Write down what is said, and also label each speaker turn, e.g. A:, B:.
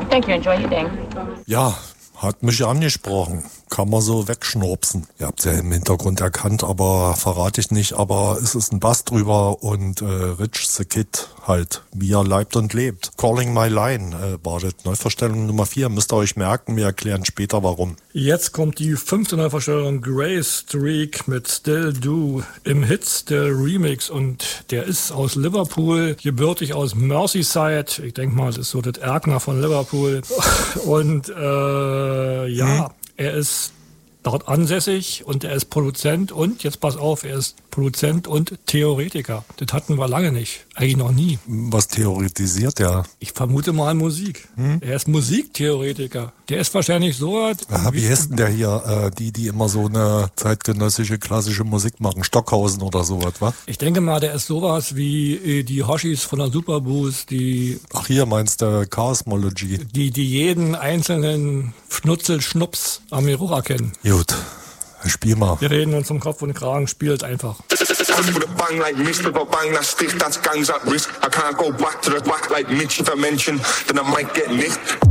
A: Thank you. Enjoy your day.
B: Ja, hat mich angesprochen. Kann man so wegschnurpsen. Ihr habt es ja im Hintergrund erkannt, aber verrate ich nicht. Aber es ist ein Bass drüber und Rich the Kid halt, wie er leibt und lebt. Calling My Line war das Neuverstellung Nummer 4. Müsst ihr euch merken, wir erklären später warum.
C: Jetzt kommt die 5. Neuverstellung Grace Streak mit Still Do im Hits der Remix. Und der ist aus Liverpool, gebürtig aus Merseyside. Ich denke mal, das ist so das Erkner von Liverpool. Und er ist dort ansässig und er ist Produzent und, jetzt pass auf, er ist Produzent und Theoretiker. Das hatten wir lange nicht. Eigentlich noch nie.
B: Was theoretisiert er?
C: Ich vermute mal Musik. Er ist Musiktheoretiker. Der ist wahrscheinlich so...
B: Wie heißt denn der hier? Die immer so eine zeitgenössische, klassische Musik machen. Stockhausen oder sowas, was?
C: Ich denke mal, der ist sowas wie die Hoshis von der Superboost, die...
B: Ach, hier meinst du Chaosmology?
C: Die jeden einzelnen Schnutzel-Schnups am Geruch erkennen.
B: Gut, spiel mal.
C: Wir reden uns um Kopf und Kragen, spielt einfach.
D: With a bang like mist with a bang that stick, that's gangs at risk. I can't go back to the back like Mitch if I mention, then I might get nicked.